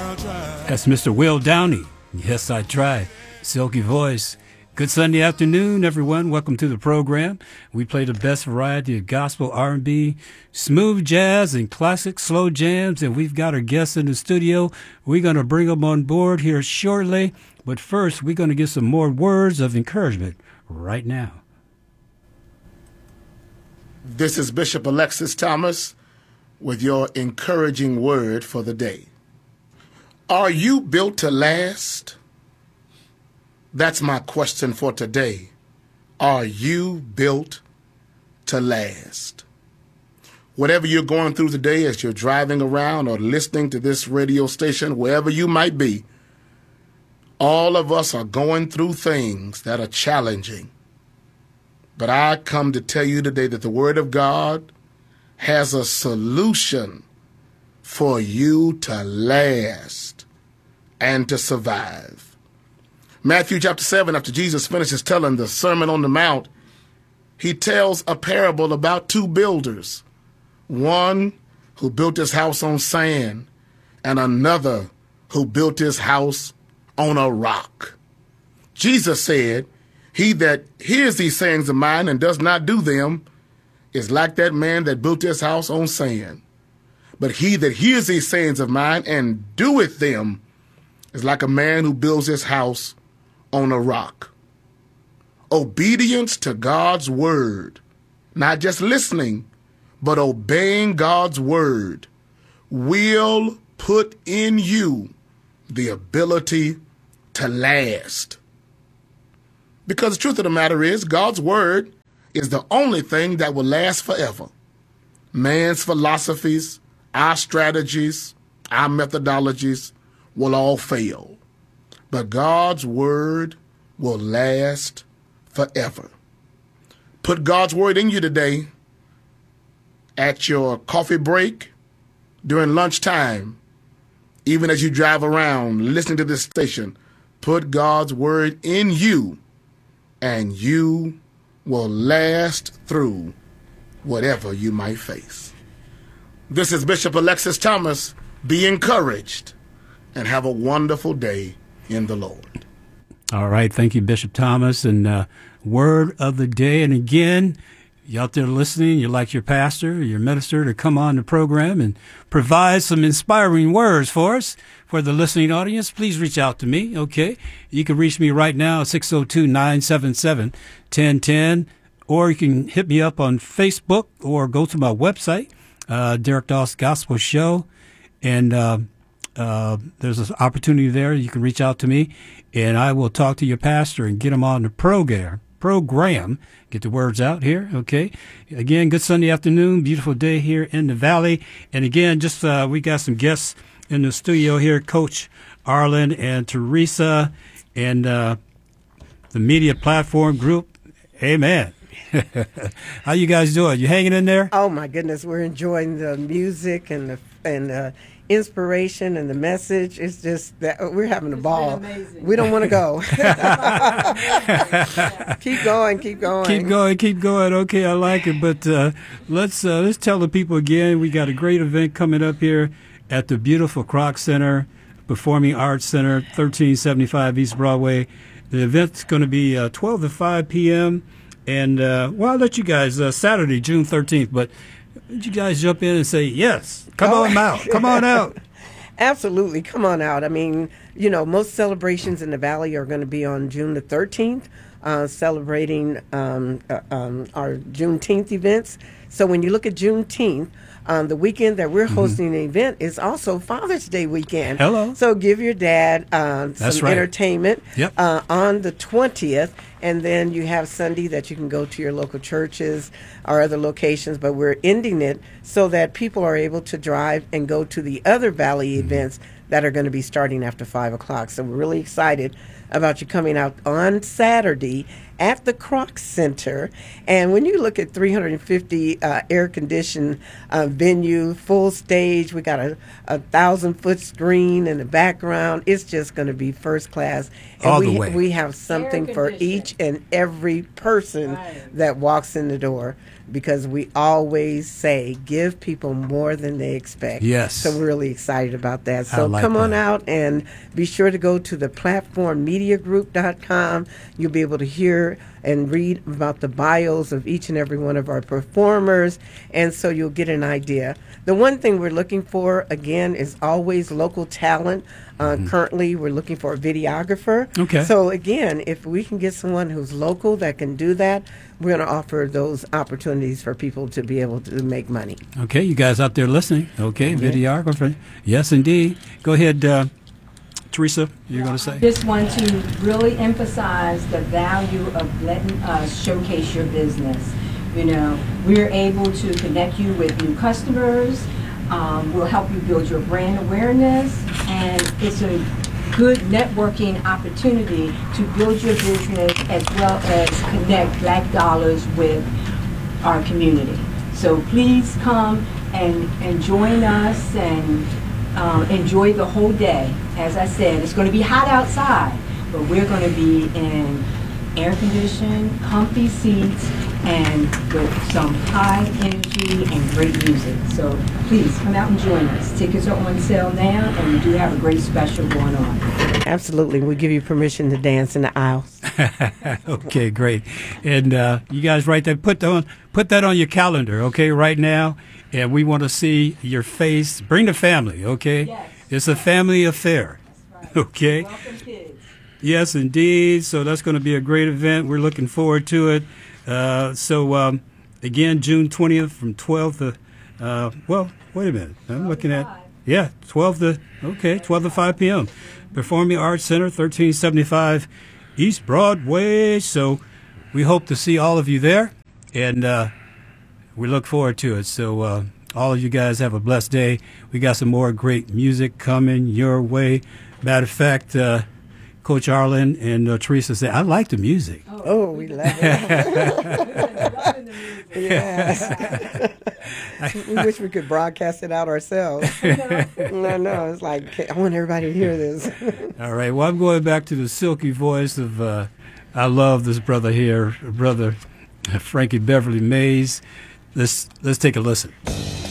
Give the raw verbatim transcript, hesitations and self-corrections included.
That's Mister Will Downey. Yes, I tried. Silky voice. Good Sunday afternoon, everyone. Welcome to the program. We play the best variety of gospel, R and B, smooth jazz, and classic slow jams. And we've got our guests in the studio. We're going to bring them on board here shortly. But first, we're going to get some more words of encouragement right now. This is Bishop Alexis Thomas with your encouraging word for the day. Are you built to last? That's my question for today. Are you built to last? Whatever you're going through today as you're driving around or listening to this radio station, wherever you might be, all of us are going through things that are challenging. But I come to tell you today that the Word of God has a solution for you to last and to survive. Matthew chapter seven, after Jesus finishes telling the Sermon on the Mount, he tells a parable about two builders, one who built his house on sand and another who built his house on a rock. Jesus said, "He that hears these sayings of mine and does not do them is like that man that built his house on sand. But he that hears these sayings of mine and doeth them is like a man who builds his house on a rock." Obedience to God's word, not just listening, but obeying God's word, will put in you the ability to last. Because the truth of the matter is, God's word is the only thing that will last forever. Man's philosophies, our strategies, our methodologies will all fail. But God's word will last forever. Put God's word in you today at your coffee break, during lunchtime, even as you drive around listening to this station. Put God's word in you, and you will last through whatever you might face. This is Bishop Alexis Thomas. Be encouraged and have a wonderful day in the Lord. All right. Thank you, Bishop Thomas. And uh, word of the day. And again, you out there listening, you'd like your pastor, your minister to come on the program and provide some inspiring words for us, for the listening audience, please reach out to me, okay? You can reach me right now at six oh two, nine seven seven, one oh one oh, or you can hit me up on Facebook or go to my website, uh, Derek Doss Gospel Show, and uh, uh, there's an opportunity there. You can reach out to me, and I will talk to your pastor and get him on the program. program, get the words out here, okay? Again, good Sunday afternoon, beautiful day here in the Valley. And again, just uh, we got some guests in the studio here, Coach Arlen and Teresa, and uh, the media platform group. Amen. How you guys doing? You hanging in there? Oh, my goodness. We're enjoying the music and the and uh, inspiration and the message. It's just that we're having a It's ball. been We don't want to go. Keep going, keep going. Keep going, keep going. Okay, I like it. But uh, let's uh, let's tell the people again, we got a great event coming up here at the beautiful Kroc Center, Performing Arts Center, thirteen seventy-five East Broadway. The event's going to be uh, twelve to five p.m. And, uh, well, I'll let you guys, uh, Saturday, June thirteenth, but would you guys jump in and say, yes, come Oh. on out, come on out. Absolutely. Come on out. I mean, you know, most celebrations in the Valley are going to be on June the thirteenth, uh, celebrating um, uh, um, our Juneteenth events. So when you look at Juneteenth, um, the weekend that we're hosting the event is also Father's Day weekend. Hello. So give your dad uh, That's some right. entertainment Yep. uh, on the twentieth. And then you have Sunday that you can go to your local churches or other locations, but we're ending it so that people are able to drive and go to the other Valley Mm-hmm. events that are going to be starting after five o'clock. So we're really excited about you coming out on Saturday at the Kroc Center. And when you look at three hundred fifty uh, air-conditioned uh, venue, full stage, we got a, a thousand-foot screen in the background. It's just going to be first class. And All we, the way. we have something for Air-conditioned. each and every person Right. that walks in the door. because we always say give people more than they expect. Yes. So we're really excited about that. I So like come on that. out and be sure to go to the platform media group dot com. You'll be able to hear and read about the bios of each and every one of our performers, and so you'll get an idea. The one thing we're looking for, again, is always local talent. Uh, Mm-hmm. Currently, we're looking for a videographer. Okay. So, again, if we can get someone who's local that can do that, we're going to offer those opportunities for people to be able to make money. Okay, you guys out there listening? Okay, videographer. Yes, indeed. Go ahead, uh, Teresa. You're going to say? Just want to really emphasize the value of letting us showcase your business. You know, we're able to connect you with new customers. Um, we'll help you build your brand awareness, and it's a good networking opportunity to build your business as well as connect Black Dollars with our community. So please come and, and join us and um, enjoy the whole day. As I said, it's going to be hot outside, but we're going to be in air-conditioned, comfy seats, and with some high energy and great music. So please come out and join us. Tickets are on sale now, and we do have a great special going on. Absolutely. We give you permission to dance in the aisles. Okay, great. And uh, you guys write that, put that on, put that on your calendar, okay, right now. And we want to see your face. Bring the family, okay? Yes. It's a family affair, That's right. okay? Welcome, kids. Yes, indeed. So that's going to be a great event. We're looking forward to it. Uh, so, um, again, June twentieth from twelve to, uh, well, wait a minute. I'm looking at, yeah, twelve to, okay, twelve to five p.m. Performing Arts Center, thirteen seventy-five East Broadway. So we hope to see all of you there, and uh, we look forward to it. So uh, all of you guys have a blessed day. We got some more great music coming your way. Matter of fact, uh, Coach Arlen and uh, Teresa say, I like the music. Oh, we love it. Yes. We wish we could broadcast it out ourselves. No, no, it's like, I want everybody to hear this. All right. Well, I'm going back to the silky voice of, uh, I love this brother here, brother Frankie Beverly Mays. Let's, let's take a listen.